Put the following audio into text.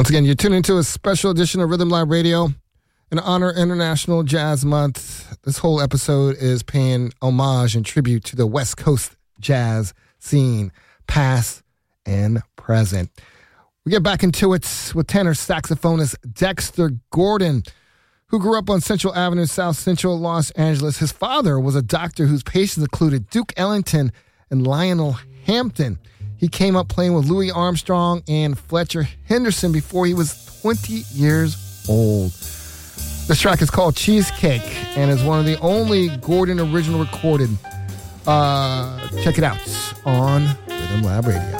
Once again, you're tuning into a special edition of Rhythm Lab Radio in honor of International Jazz Month. This whole episode is paying homage and tribute to the West Coast jazz scene, past and present. We get back into it with tenor saxophonist Dexter Gordon, who grew up on Central Avenue, South Central Los Angeles. His father was a doctor whose patients included Duke Ellington and Lionel Hampton. He came up playing with Louis Armstrong and Fletcher Henderson before he was 20 years old. This track is called Cheesecake and is one of the only Gordon original recorded. Check it out on Rhythm Lab Radio.